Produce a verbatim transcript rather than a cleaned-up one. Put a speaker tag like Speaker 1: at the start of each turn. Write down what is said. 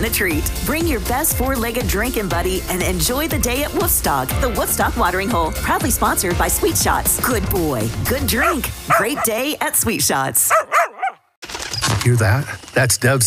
Speaker 1: getting a treat. Bring your best four-legged drinking buddy and enjoy the day at Woofstock, the Woofstock Watering Hole. Proudly sponsored by Sweet Shots. Good boy, good drink, great day at Sweet Shots.
Speaker 2: Hear that? That's Deb's